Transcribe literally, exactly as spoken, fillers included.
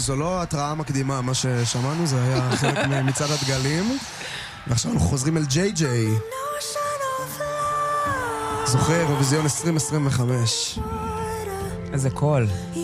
זו לא התראה מקדימה, מה ששמענו, זה היה חלק ממצעד הדגלים. ועכשיו אנחנו חוזרים אל ג'יי ג'יי. זוכה אירוויזיון עשרים עשרים וחמש. איזה קול.